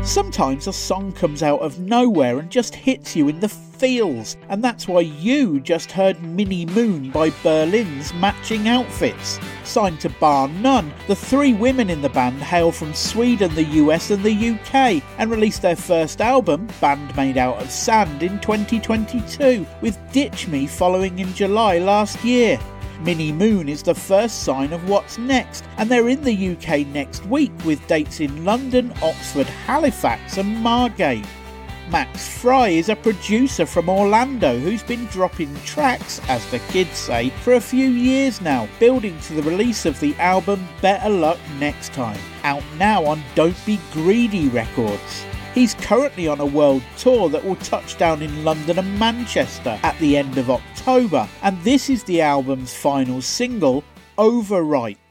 Sometimes a song comes out of nowhere and just hits you in the feels, and that's why you just heard Mini Moon by Berlin's Matching Outfits. Signed to Bar None, the three women in the band hail from Sweden, the US and the UK, and released their first album, Band Made Out of Sand, in 2022, with Ditch Me following in July last year. Mini Moon is the first sign of what's next, and they're in the UK next week with dates in London, Oxford, Halifax and Margate. Max Fry is a producer from Orlando who's been dropping tracks, as the kids say, for a few years now, building to the release of the album Better Luck Next Time, out now on Don't Be Greedy Records. He's currently on a world tour that will touch down in London and Manchester at the end of October, and this is the album's final single, Overwrite.